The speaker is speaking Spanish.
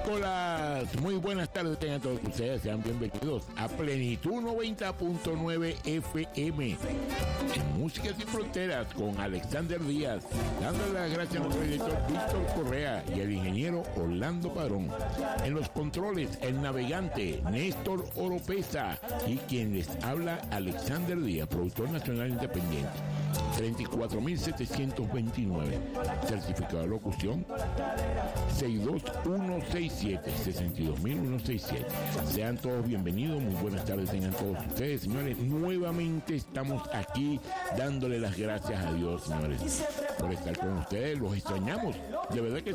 Nicolás. Muy buenas tardes tengan todos ustedes. Sean bienvenidos a Plenitud 90.9 FM. En Música Sin Fronteras con Alexander Díaz. Dándole las gracias a nuestro director Víctor Correa y al ingeniero Orlando Padrón. En los controles, el navegante Néstor Oropesa y quien les habla Alexander Díaz, productor nacional independiente. 34.729. Certificado de locución 62167, 62.167. Sean todos bienvenidos, muy buenas tardes tengan todos ustedes, señores. Nuevamente estamos aquí dándole las gracias a Dios, señores, por estar con ustedes. Los extrañamos, de verdad que